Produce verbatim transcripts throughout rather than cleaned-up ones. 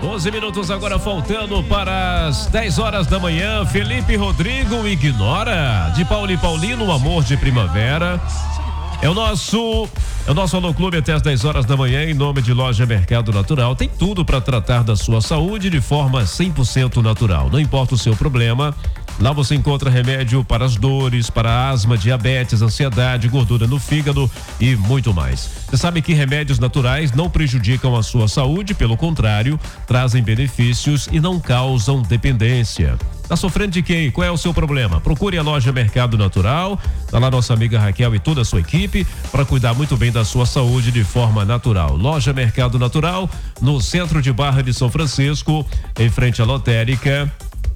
onze minutos agora faltando para as dez horas da manhã. Felipe Rodrigo ignora. De Paulo e Paulino, amor de primavera. É o nosso, é o nosso Alô Clube até as dez horas da manhã, em nome de Loja Mercado Natural. Tem tudo para tratar da sua saúde de forma cem por cento natural. Não importa o seu problema. Lá você encontra remédio para as dores, para asma, diabetes, ansiedade, gordura no fígado e muito mais. Você sabe que remédios naturais não prejudicam a sua saúde, pelo contrário, trazem benefícios e não causam dependência. Tá sofrendo de quê? Qual é o seu problema? Procure a Loja Mercado Natural. Tá lá nossa amiga Raquel e toda a sua equipe para cuidar muito bem da sua saúde de forma natural. Loja Mercado Natural, no centro de Barra de São Francisco, em frente à lotérica.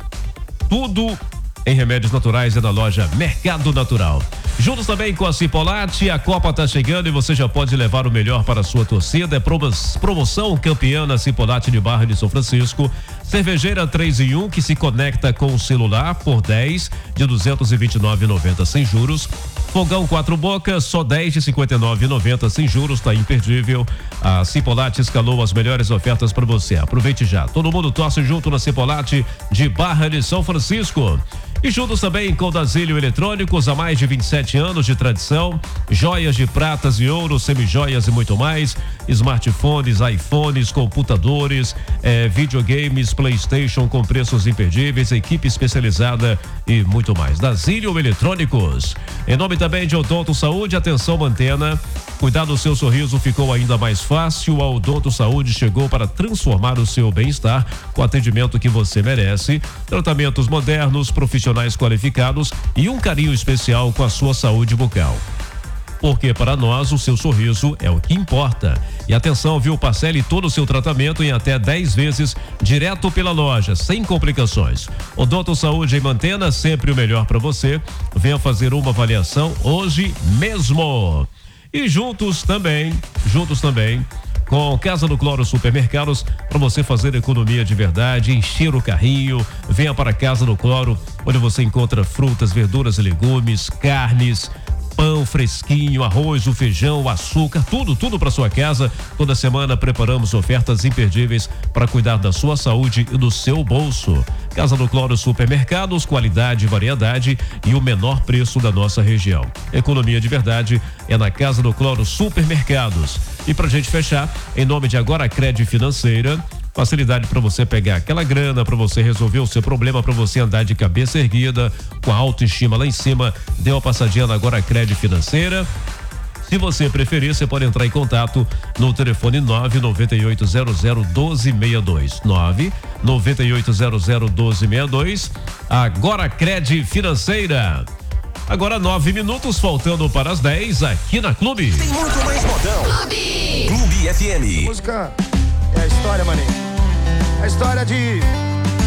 Tudo em remédios naturais é na Loja Mercado Natural. Juntos também com a Cipolate, a Copa tá chegando e você já pode levar o melhor para a sua torcida. É promoção campeã na Cipolate de Barra de São Francisco. Cervejeira três em um que se conecta com o celular por dez de duzentos e vinte e nove reais e noventa centavos sem juros. Fogão quatro bocas, só dez de cinquenta e nove reais e noventa centavos sem juros, tá imperdível. A Cipolate escalou as melhores ofertas para você. Aproveite já. Todo mundo torce junto na Cipolate de Barra de São Francisco. E juntos também com Dasílio Eletrônicos, há mais de vinte e sete anos de tradição, joias de pratas e ouro, semijoias e muito mais, smartphones, iPhones, computadores, eh, videogames, PlayStation com preços imperdíveis, equipe especializada e muito mais. Dasílio Eletrônicos. Em nome também de Odonto Saúde, atenção Mantena, cuidar do seu sorriso ficou ainda mais fácil. A Odonto Saúde chegou para transformar o seu bem-estar com o atendimento que você merece, tratamentos modernos, profissionais qualificados e um carinho especial com a sua saúde bucal. Porque para nós o seu sorriso é o que importa. E atenção, viu? Parcele todo o seu tratamento em até dez vezes direto pela loja, sem complicações. Odonto Saúde em Mantena, sempre o melhor para você. Venha fazer uma avaliação hoje mesmo. E juntos também, juntos também com Casa do Cloro Supermercados, para você fazer economia de verdade, encher o carrinho. Venha para Casa do Cloro, onde você encontra frutas, verduras e legumes, carnes, pão fresquinho, arroz, o feijão, o açúcar, tudo, tudo para sua casa. Toda semana preparamos ofertas imperdíveis para cuidar da sua saúde e do seu bolso. Casa do Cloro Supermercados, qualidade, variedade e o menor preço da nossa região. Economia de verdade é na Casa do Cloro Supermercados. E pra gente fechar, em nome de Agora Cred Financeira, facilidade para você pegar aquela grana, para você resolver o seu problema, para você andar de cabeça erguida, com a autoestima lá em cima. Dê uma passadinha na Agora Cred Financeira. Se você preferir, você pode entrar em contato no telefone nove nove oito zero zero um dois seis dois. nove nove oito zero zero um dois seis dois. Agora Cred Financeira. Agora nove minutos, faltando para as dez, aqui na Clube. Tem muito mais modão. Clube. Clube F M. A música é a história, maninho. A história de